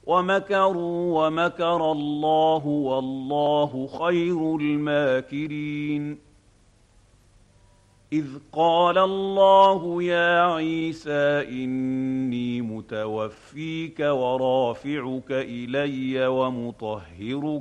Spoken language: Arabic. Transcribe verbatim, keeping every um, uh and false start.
ومكروا ومكر الله والله خير الماكرين. إذ قال الله يا عيسى إني متوفيك ورافعك إلي ومطهرك